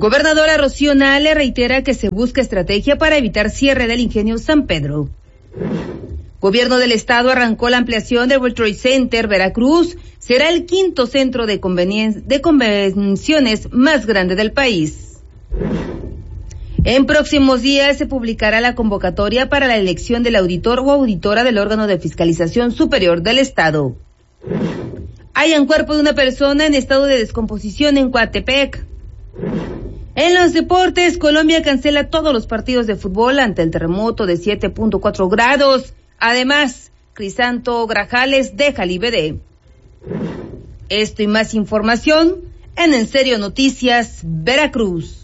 Gobernadora Rocío Nale reitera que se busca estrategia para evitar cierre del ingenio San Pedro. Gobierno del Estado arrancó la ampliación del World Trade Center Veracruz. Será el quinto centro de convenciones más grande del país. En próximos días se publicará la convocatoria para la elección del auditor o auditora del órgano de fiscalización superior del Estado. Hallan cuerpo de una persona en estado de descomposición en Coatepec. En los deportes, Colombia cancela todos los partidos de fútbol ante el terremoto de 7.4 grados. Además, Crisanto Grajales deja libre. Esto y más información en Serio Noticias Veracruz.